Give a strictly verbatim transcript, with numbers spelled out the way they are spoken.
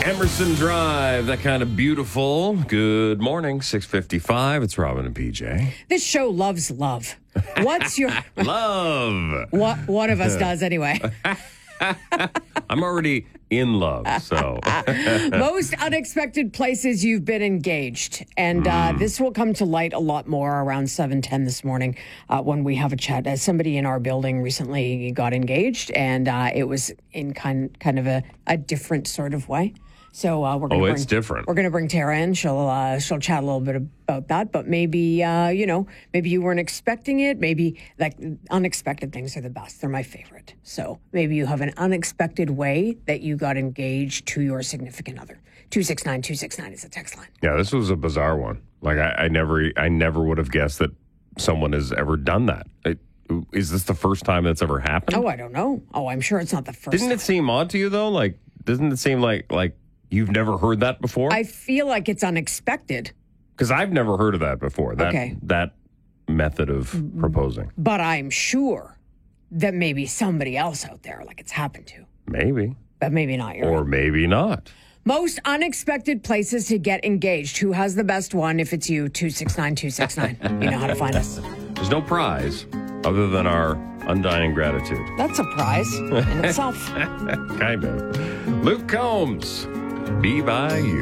Emerson Drive, that kind of beautiful. Good morning, six fifty-five. It's Robin and P J. This show loves love. What's your... Love. What one of us does anyway. I'm already in love, so. Most unexpected places you've been engaged. And uh, Mm. this will come to light a lot more around seven ten this morning uh, when we have a chat. Uh, somebody in our building recently got engaged, and uh, it was in kind, kind of a, a different sort of way. So uh, we're going Oh, to it's bring, different. We're going to bring Tara in. She'll uh, she'll chat a little bit about that. But maybe uh, you know, maybe you weren't expecting it. Maybe like unexpected things are the best. They're my favorite. So maybe you have an unexpected way that you got engaged to your significant other. Two six nine two six nine is the text line. Yeah, this was a bizarre one. Like, I, I never I never would have guessed that someone has ever done that. It, is this the first time that's ever happened? Oh, I don't know. Oh, I'm sure it's not the first. Didn't it seem odd to you, though? Like, doesn't it seem like like you've never heard that before? I feel like it's unexpected. Because I've never heard of that before. That, Okay. that method of proposing. But I'm sure that maybe somebody else out there, like it's happened to. Maybe. But maybe not. You're Or right. maybe not. Most unexpected places to get engaged. Who has the best one? If it's you, two six nine two six nine. You know how to find us. There's no prize other than our undying gratitude. That's a prize in itself. Kind of. Luke Combs, Be By You.